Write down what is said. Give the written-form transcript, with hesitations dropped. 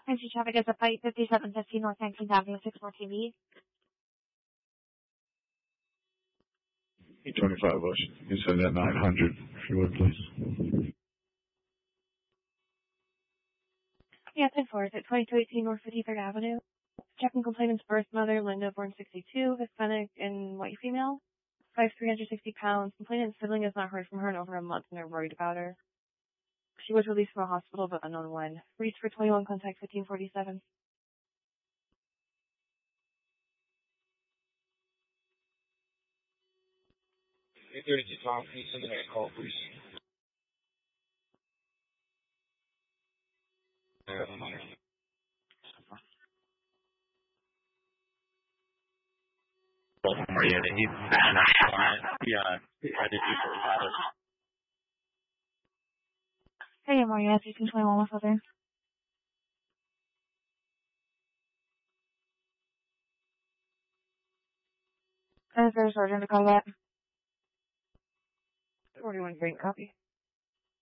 Country traffic is a fight 5715 North 19th Avenue, 64 TV. 825 Bush. You send that 900, if you would, please. Yeah, 10-4. Is it 2218 North 53rd Avenue? Checking complainant's birth mother, Linda, born 62, Hispanic and white female. 360 pounds. Complainant's sibling has not heard from her in over a month and they're worried about her. She was released from a hospital but unknown when. Reach for 21, contact 1547. 832 Tom, can you send the next call, please? Hey, Maria, 1821 West Southern. Is there a sergeant to call that? 41 Green, copy.